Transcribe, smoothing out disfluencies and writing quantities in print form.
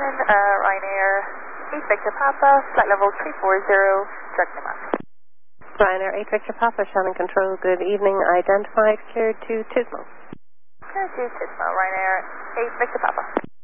Ryanair 8 Victor Papa, flight level 340, direct demand. Ryanair 8 Victor Papa, Shannon Control, good evening. Identified, cleared to Tismo. Cleared to Tismo, Ryanair 8 Victor Papa.